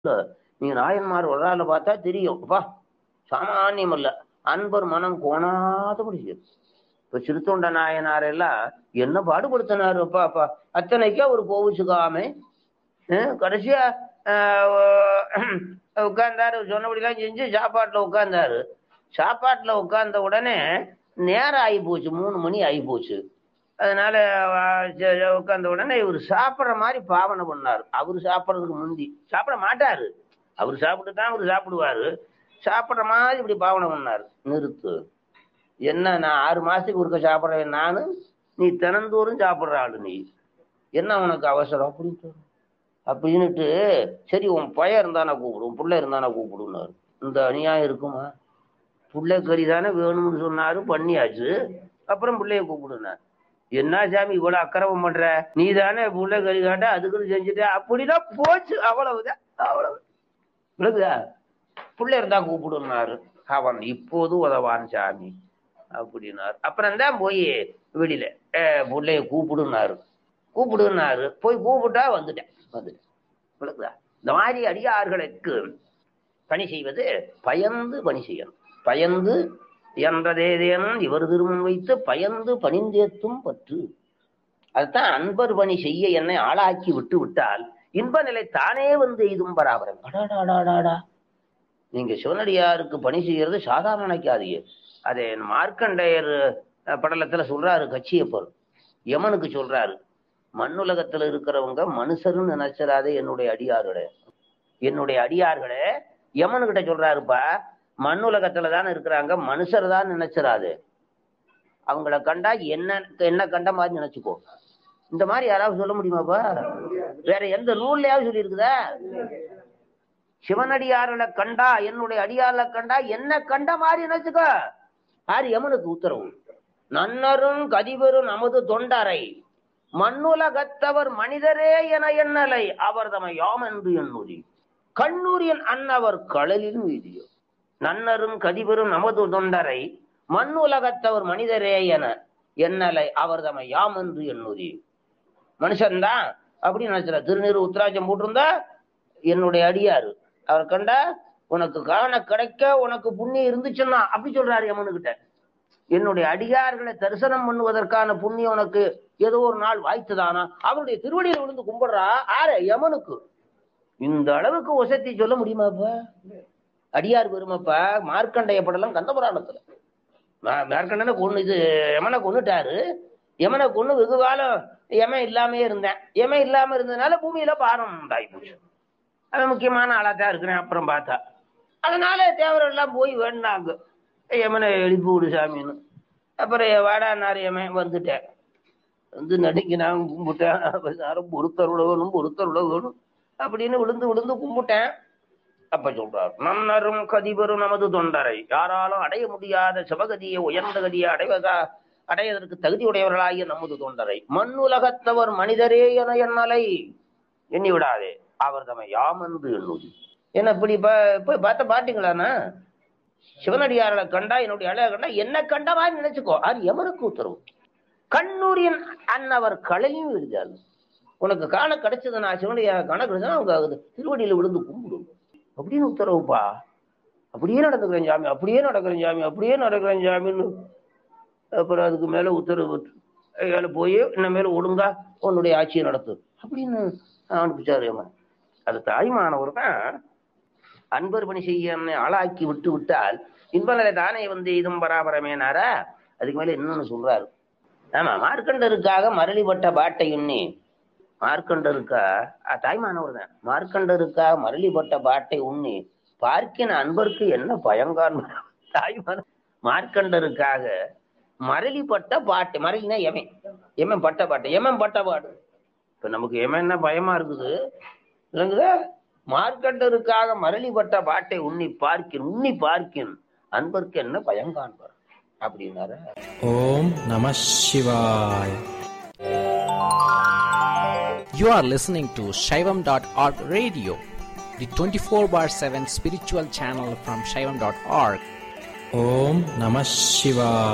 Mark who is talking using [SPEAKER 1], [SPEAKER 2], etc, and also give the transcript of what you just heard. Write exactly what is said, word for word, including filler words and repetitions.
[SPEAKER 1] நீங்க நாயன்மார் ஒரு ஆளை பார்த்தா தெரியும், அப்பா சாமானியம் இல்ல, அன்பர் மனம் கோணாதபடி செய்யும். இப்ப சிறுத்தொண்ட நாயனார் எல்லாம் என்ன பாடுபடுத்தினாரு அப்பா அப்பா, அத்தனைக்கே ஒரு கோவிச்சுக்காம கடைசியா உட்கார்ந்தாரு, சொன்னபடிலாம் செஞ்சு சாப்பாட்டுல உட்கார்ந்தாரு. சாப்பாட்டுல உட்கார்ந்த உடனே நேரம் ஆகி போச்சு, மூணு மணி ஆகி போச்சு. அதனால உட்கார்ந்த உடனே இவர் சாப்பிட்ற மாதிரி பாவனை பண்ணாரு. அவரு சாப்பிட்றதுக்கு முந்தி சாப்பிட மாட்டாரு, அவரு சாப்பிட்டு தான் அவரு சாப்பிடுவாரு. சாப்பிட்ற மாதிரி இப்படி பாவனை பண்ணாரு. நிறுத்து, என்ன நான் ஆறு மாசத்துக்கு ஒருக்க சாப்பிட்றேன் நானு, நீ தினந்தோறும் சாப்பிட்ற ஆளு, நீ என்ன உனக்கு அவசரம் அப்படின்னு அப்படின்னுட்டு, சரி உன் பையன் இருந்தானா கூப்பிடு, உன் பிள்ளை இருந்தானா கூப்பிடுனாரு. இந்த அநியாயம் இருக்குமா? பிள்ளை கறி தானே வேணும்னு சொன்னாரு, பண்ணியாச்சு, அப்புறம் பிள்ளைய கூப்பிடுனார். என்ன சாமி இவ்வளவு அக்கிரமம் பண்ற, நீ தானே பிள்ளை கறி காட்ட அதுக்குன்னு செஞ்சுட்ட, அப்படிதான் போச்சு, அவ்வளவுதான் அவ்வளவு விழுகுதா, பிள்ளை இருந்தா கூப்பிடுனாரு. அவன் இப்போது உதவான் சாமி அப்படின்னாரு. அப்புறம் தான் போய் வெளியில பிள்ளைய கூப்பிடுனாரு, கூப்பிடுனாரு. போய் கூப்பிட்டா வந்துட்டேன் வந்துட்டேன் விழுகுதா. இந்த மாதிரி அடியார்களுக்கு பணி செய்வது பயந்து பணி செய்யணும். பயந்து என்றதேதேனும் இவர் திருமணம் வைத்து பயந்து பணிந்தேத்தும் பற்று. அதுதான் அன்பர் பணி செய்ய என்னை ஆளாக்கி விட்டு விட்டால் இன்ப நிலை தானே வந்து எய்தும் பராபரம். அடாடாடாடாடா, நீங்க சிவனடியாருக்கு பணி செய்யறது சாதாரண நினைக்காதீங்க. அதே மார்க்கண்டேயர் படலத்துல சொல்றாரு கச்சியப்பர், யமனுக்கு சொல்றாரு, மண்ணுலகத்துல இருக்கிறவங்க மனுஷருன்னு நினைச்சிடாதே என்னுடைய அடியார்களே, என்னுடைய அடியார்களே. யமனுக்கிட்ட சொல்றாருப்பா, மண்ணுலகத்துல தானே இருக்கிறாங்க, மனுஷர் தான் நினைச்சிடாது, அவங்கள கண்டா என்ன என்ன கண்ட மாதிரி நினைச்சுக்கோ. இந்த மாதிரி யாராவது சொல்ல முடியுமாப்பா? வேற எந்த நூல்லையாவது சொல்லி இருக்குதா? சிவனடியார்களை கண்டா, என்னுடைய அடியார்களை கண்டா என்ன கண்ட மாதிரி நினைச்சுக்கோ. யாரு? யமனுக்கு உத்தரவு. நன்னரும் கதிபெரும் நமது தொண்டரை மண்ணுலகத்தவர் மனிதரே என எண்ணலை அவர் தமை யாம் என்று எண்ணுதி கண்ணூரியன் அன்னவர் கடலில் வீதியோ. நன்னரும் கதிபெரும் நமது தொண்டரை மண்ணுலகத்தவர் மனிதரே என எண்ணலை அவர் தமை யாம் என்று எண்ணுதி. மனுஷன்தான் அப்படின்னு நினைச்சிட, திருநீர் உத்திராட்சம் போட்டிருந்தா என்னுடைய அடியாரு, அவர் கண்டா உனக்கு காண கிடைக்க உனக்கு புண்ணியம் இருந்துச்சுன்னா அப்படி சொல்றாரு யமனுக்கிட்ட. என்னுடைய அடியார்களை தரிசனம் பண்ணுவதற்கான புண்ணியம் உனக்கு ஏதோ ஒரு நாள் வாய்த்துதானா, அவருடைய திருவடியில் விழுந்து கும்பிடுறா. ஆறு யமனுக்கு இந்த அளவுக்கு ஒசத்தி சொல்ல முடியுமாப்பா? அடியார் பெருமைப்பா. மார்க்கண்டைய படலாம் கந்த புராணத்துல. மார்க்கண்டனை கொண்டு இது யமனை கொண்டுட்டாரு. யமனை கொண்டு வெகு காலம் யமன் இல்லாமே இருந்தேன். யமன் இல்லாம இருந்ததுனால பூமியில பாரம் உண்டாகி போச்சு. அவன் முக்கியமான ஆளாத்தான் இருக்கிறேன். அப்புறம் பார்த்தா அதனால தேவரெல்லாம் எல்லாம் போய் வேண்டாங்க, யமனை எழுப்பி விடு சாமின்னு. அப்புறம் வாடானார் யமன். வந்துட்டேன், வந்து நடுங்கி நான் கும்பிட்டேன். பொறுத்தருள வேணும் பொறுத்தருள வேணும் அப்படின்னு விழுந்து விழுந்து கும்பிட்டேன். அப்ப சொல்றார், நன்னரும் கதிபெரும் நமது தொண்டரை யாராலும் அடைய முடியாத சிவகதியை உயர்ந்த கதியை அடைவதா அடைவதற்கு தகுதி உடையவர்களாகிய நமது தொண்டரை மண்ணுலகத்தவர் மனிதரே என எண்ணலை எண்ணி விடாதே அவர் தம்மை யாம் என்று எண்ணுதி. என்ன இப்படி போய் பார்த்த பாட்டீங்களாண்ணா, சிவனடியார்களை கண்டா என்னுடைய அழக கண்டா என்ன கண்ட மாதிரி நினைச்சுக்கோ. அது யமனுக்கு உத்தரவு. கண்ணூரியன் அன்னவர் களையும் எழுதாது. உனக்கு காண கிடைச்சது, நான் சிவனடியார் காண கிடைச்சா அவங்க திருவடியில விழுந்து கும்பிடும் அப்படின்னு உத்தரவுப்பா. அப்படியே நடந்துக்கிறேன் சாமி, அப்படியே நடக்கிறேன் சாமி, அப்படியே நடக்கிறேன் சாமின்னு. அப்புறம் அதுக்கு மேல உத்தரவு மேல போய் இன்ன மேல ஒழுங்கா உன்னுடைய ஆட்சியை நடத்து அப்படின்னு அனுப்பிச்சாரு யமன். அது தாய்மானவர் தான் அன்பர் பணி செய்ய ஆளாக்கி விட்டு விட்டால் இன்பநிலை தானே வந்து இதும் பராபரமேனாரா. அதுக்கு மேல இன்னொன்னு சொல்றாரு. ஆமா, மார்க்கண்டருக்காக மரளிப்பட்ட பாட்டை உண்ணி, மார்க்கண்டருக்கா தாய்மானவர் தான், மார்க்கண்டருக்காக மரளிப்பட்ட பாட்டை உண்ணி பார்க்கின அன்பருக்கு என்ன பயங்கான். தாய்மான மார்க்கண்டருக்காக மரளிப்பட்ட பாட்டு, மரளினா எமன், எமன் பட்ட பாட்டு, எமன் பட்ட பாட்டு. இப்ப நமக்கு எமன்னா பயமா இருக்குது இல்லைங்குதா. மார்க்கண்டருக்காக மரளிப்பட்ட பாட்டை உண்ணி பார்க்கின் உண்ணி பார்க்கின் அன்பருக்கு என்ன பயங்காண்பார் அப்படின்னாரு.
[SPEAKER 2] ஓம் நம சிவாய். You are listening to Shaivam dot org radio, the twenty-four bar seven spiritual channel from Shaivam dot org. Om Namah Shivaya.